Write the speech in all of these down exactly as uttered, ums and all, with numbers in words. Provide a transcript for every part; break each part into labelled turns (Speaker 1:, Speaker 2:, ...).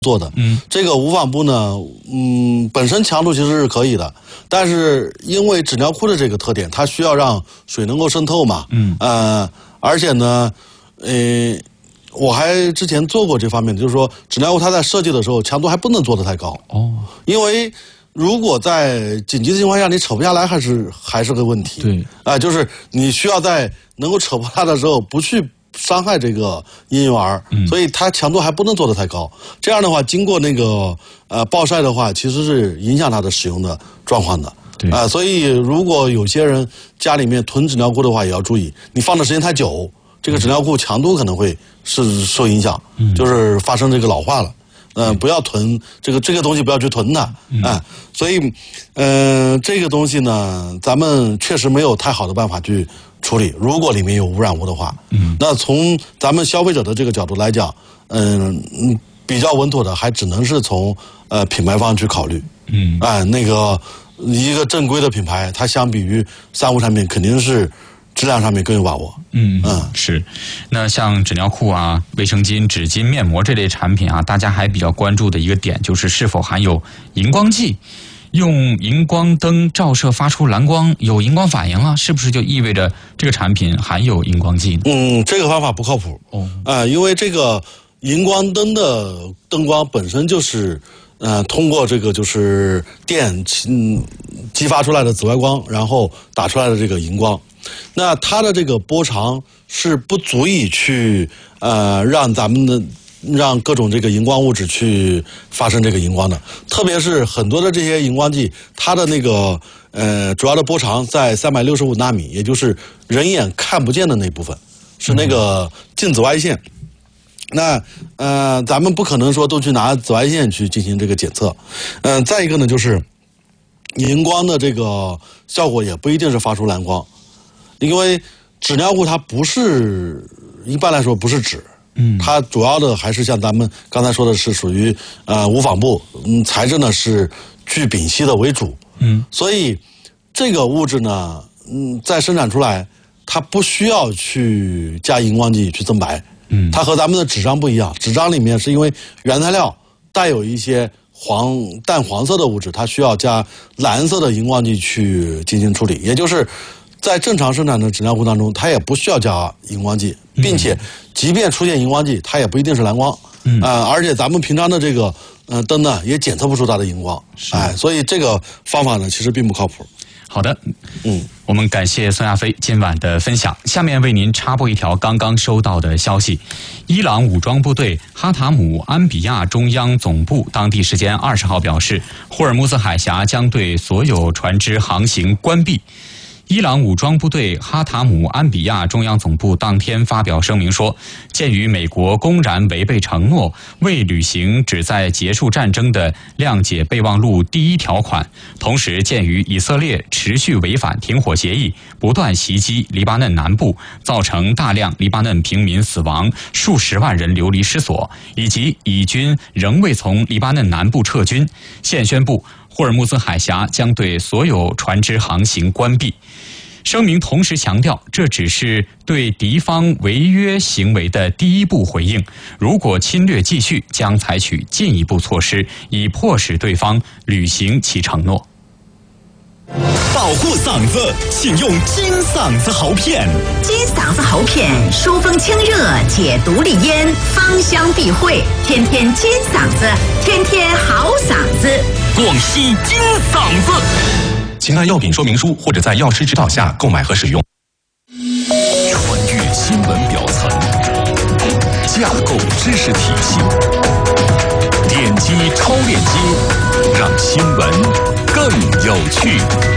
Speaker 1: 做的。嗯，这个无纺布呢，嗯，本身强度其实是可以的，但是因为纸尿裤的这个特点，它需要让水能够渗透嘛。嗯，呃，而且呢，呃，我还之前做过这方面的，就是说纸尿裤它在设计的时候强度还不能做得太高。哦，因为如果在紧急的情况下你扯不下来，还是还是个问题。对，啊、呃，就是你需要在能够扯破它的时候不去伤害这个婴幼儿，嗯、所以它强度还不能做得太高。这样的话，经过那个呃暴晒的话，其实是影响它的使用的状况的。对啊、呃，所以如果有些人家里面囤纸尿裤的话，也要注意，你放的时间太久，这个纸尿裤强度可能会是受影响，嗯、就是发生这个老化了。嗯、呃，不要囤这个这个东西，不要去囤它啊、嗯呃。所以，嗯、呃，这个东西呢，咱们确实没有太好的办法去处理。如果里面有污染物的话，嗯，那从咱们消费者的这个角度来讲，嗯、呃、比较稳妥的，还只能是从呃品牌方去考虑。嗯，哎、呃，那个一个正规的品牌，它相比于三无产品，肯定是质量上面更有把握。
Speaker 2: 嗯嗯，是。那像纸尿裤啊、卫生巾、纸巾、面膜这类产品啊，大家还比较关注的一个点就是是否含有荧光剂。用荧光灯照射发出蓝光，有荧光反应了，是不是就意味着这个产品含有荧光剂呢？
Speaker 1: 嗯，这个方法不靠谱。哦，啊、呃，因为这个荧光灯的灯光本身就是呃通过这个就是电嗯激发出来的紫外光，然后打出来的这个荧光。那它的这个波长是不足以去呃让咱们的让各种这个荧光物质去发生这个荧光的，特别是很多的这些荧光剂，它的那个呃主要的波长在三百六十五纳米，也就是人眼看不见的那部分，是那个近紫外线。嗯、那呃咱们不可能说都去拿紫外线去进行这个检测。嗯、呃，再一个呢，就是荧光的这个效果也不一定是发出蓝光。因为纸尿裤它不是一般来说不是纸，嗯，它主要的还是像咱们刚才说的是属于呃无纺布，嗯，材质呢是聚丙烯的为主，嗯，所以这个物质呢，嗯，在生产出来它不需要去加荧光剂去增白，嗯，它和咱们的纸张不一样，纸张里面是因为原材料带有一些黄淡黄色的物质，它需要加蓝色的荧光剂去进行处理，也就是在正常生产的纸尿裤当中，它也不需要加荧光剂，并且即便出现荧光剂，它也不一定是蓝光。嗯，呃，而且咱们平常的这个呃灯呢，也检测不出它的荧光。哎，所以这个方法呢，其实并不靠谱。
Speaker 2: 好的，嗯，我们感谢孙亚飞今晚的分享。下面为您插播一条刚刚收到的消息：伊朗武装部队哈塔姆安比亚中央总部当地时间二十号表示，霍尔木兹海峡将对所有船只航行关闭。伊朗武装部队哈塔姆安比亚中央总部当天发表声明说，鉴于美国公然违背承诺，未履行旨在结束战争的谅解备忘录第一条款，同时鉴于以色列持续违反停火协议，不断袭击黎巴嫩南部，造成大量黎巴嫩平民死亡，数十万人流离失所，以及以军仍未从黎巴嫩南部撤军，现宣布霍尔木兹海峡将对所有船只航行关闭。声明同时强调，这只是对敌方违约行为的第一步回应，如果侵略继续，将采取进一步措施，以迫使对方履行其承诺。
Speaker 3: 保护嗓子，请用金嗓子喉片。
Speaker 4: 金嗓子喉片，疏风清热，解毒利咽，芳香避秽，天天金嗓子，天天好嗓子。
Speaker 3: 广西金嗓子。
Speaker 5: 请按药品说明书或者在药师指导下购买和使用。
Speaker 3: 穿越新闻表层，架构知识体系，点击超链接，让新闻更有趣。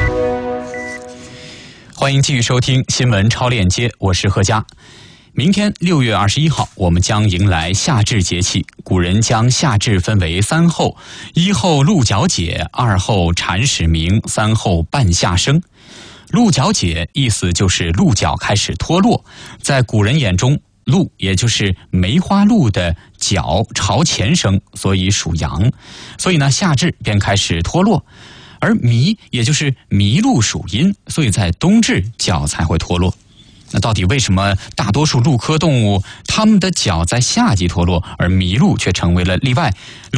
Speaker 2: 欢迎继续收听新闻超链接，我是何佳。明天六月二十一号，我们将迎来夏至节气。古人将夏至分为三候：一候鹿角解，二候蝉始鸣，三候半夏生。鹿角解意思就是鹿角开始脱落，在古人眼中，鹿也就是梅花鹿的角朝前生，所以属阳，所以呢夏至便开始脱落。而麋也就是麋鹿属阴，所以在冬至角才会脱落。那到底为什么大多数鹿科动物它们的角在夏季脱落，而麋鹿却成为了例外？